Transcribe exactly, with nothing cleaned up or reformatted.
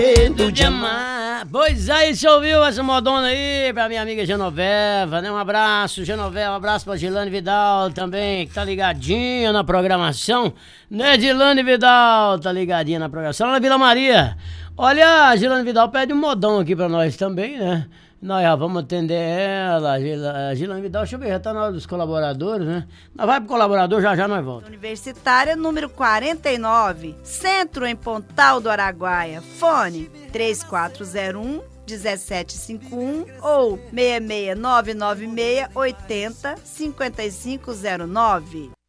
Do Diamar. Pois aí, você ouviu essa modona aí pra minha amiga Genoveva, né? Um abraço, Genoveva, um abraço pra Gilane Vidal também, que tá ligadinha na programação, né? Gilane Vidal tá ligadinha na programação, lá na Vila Maria. Olha, a Gilane Vidal pede um modão aqui pra nós também, né? Nós já vamos atender ela, a Gilane Vidal, deixa eu ver, já tá na hora dos colaboradores, né? Nós vai pro colaborador, já já nós voltamos. Universitária, número quarenta e nove, Centro em Pontal do Araguaia. Fone três quatro zero um, um sete cinco um ou seis seis nove nove seis, oito zero, cinco cinco zero nove.